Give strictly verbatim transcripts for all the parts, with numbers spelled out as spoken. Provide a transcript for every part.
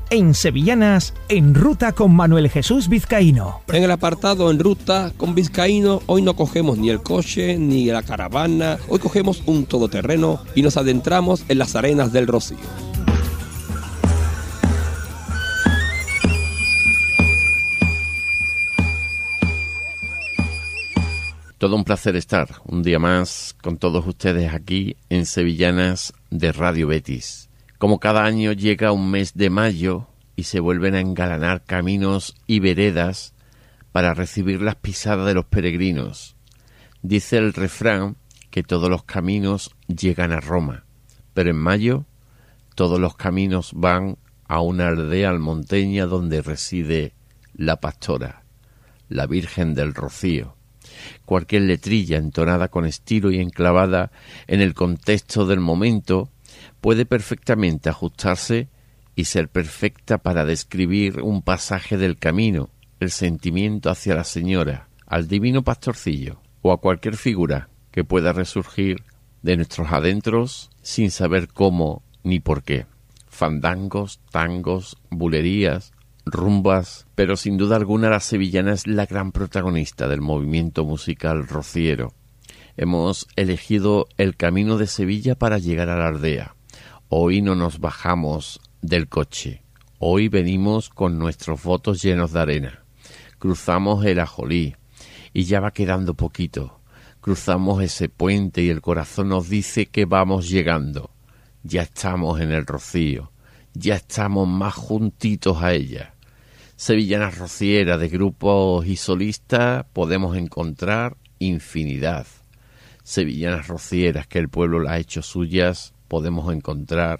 en Sevillanas, en ruta con Manuel Jesús Vizcaíno. En el apartado En Ruta con Vizcaíno, hoy no cogemos ni el coche ni la caravana, hoy cogemos un todoterreno y nos adentramos en las arenas del Rocío. Todo un placer estar un día más con todos ustedes aquí en Sevillanas de Radio Betis. Como cada año llega un mes de mayo y se vuelven a engalanar caminos y veredas para recibir las pisadas de los peregrinos. Dice el refrán que todos los caminos llegan a Roma, pero en mayo todos los caminos van a una aldea almonteña donde reside la pastora, la Virgen del Rocío. Cualquier letrilla entonada con estilo y enclavada en el contexto del momento puede perfectamente ajustarse y ser perfecta para describir un pasaje del camino, el sentimiento hacia la señora, al divino pastorcillo o a cualquier figura que pueda resurgir de nuestros adentros sin saber cómo ni por qué. Fandangos, tangos, bulerías, rumbas, pero sin duda alguna la sevillana es la gran protagonista del movimiento musical rociero. Hemos elegido el camino de Sevilla para llegar a la aldea. Hoy no nos bajamos del coche. Hoy venimos con nuestros votos llenos de arena. Cruzamos el Ajolí y ya va quedando poquito. Cruzamos ese puente y el corazón nos dice que vamos llegando. Ya estamos en el Rocío. Ya estamos más juntitos a ella. Sevillanas rocieras de grupos y solistas podemos encontrar infinidad. Sevillanas rocieras que el pueblo las ha hecho suyas podemos encontrar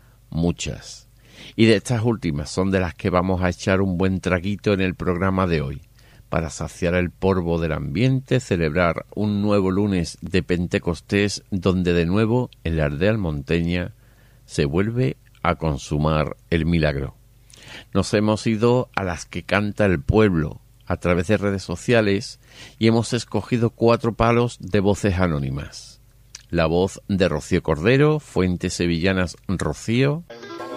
muchas. Y de estas últimas son de las que vamos a echar un buen traguito en el programa de hoy, para saciar el polvo del ambiente, celebrar un nuevo lunes de Pentecostés, donde de nuevo en la aldea almonteña se vuelve a consumar el milagro. Nos hemos ido a las que canta el pueblo a través de redes sociales y hemos escogido cuatro palos de voces anónimas. La voz de Rocío Cordero, Fuentes Sevillanas Rocío.